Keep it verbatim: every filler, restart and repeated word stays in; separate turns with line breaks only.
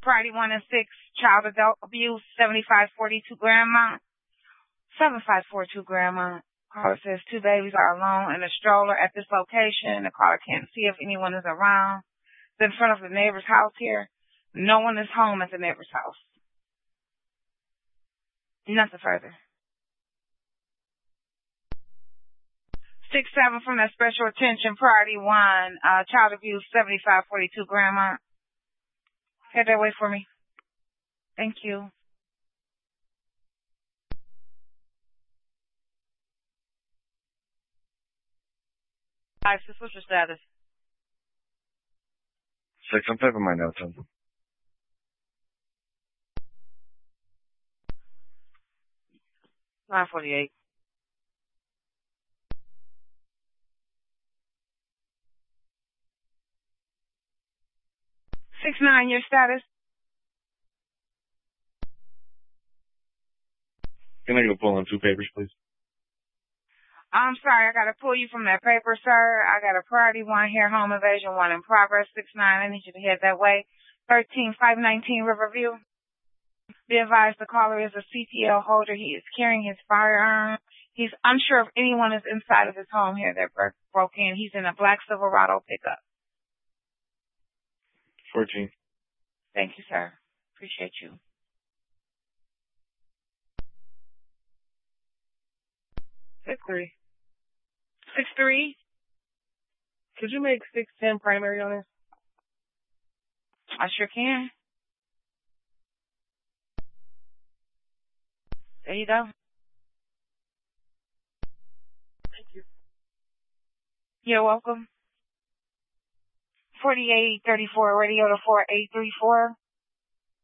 Friday one and six, child adult abuse, seventy-five forty-two Grandma. seven five four two Grandma. Caller says two babies are alone in a stroller at this location. The caller can't see if anyone is around. It's in front of the neighbor's house here. No one is home at the neighbor's house. Nothing further. Six seven from that special attention priority one, uh, child abuse, seventy-five forty-two Grandma. Head that way for me. Thank you. Hi, sis, what's your status?
Six, I'm typing my notes in.
nine forty-eight. Six nine, your status?
Can I go pull on two papers, please?
I'm sorry, I gotta pull you from that paper, sir. I got a priority one here, home invasion one in progress. Six nine, I need you to head that way. Thirteen five nineteen Riverview. Be advised the caller is a C P L holder. He is carrying his firearm. He's unsure if anyone is inside of his home here that broke in. He's in a black Silverado pickup.
Fourteen.
Thank you, sir. Appreciate you.
Six three.
Six three.
Could you make six ten primary on this?
I sure can. There you go.
Thank you.
You're welcome. forty-eight thirty-four radio to four eight three four.